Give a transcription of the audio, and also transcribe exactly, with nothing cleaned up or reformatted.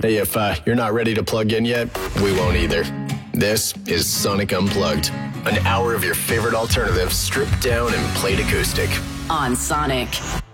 Hey, if uh, you're not ready to plug in yet, we won't either. This is Sonic Unplugged, an hour of your favorite alternatives stripped down and played acoustic. On Sonic.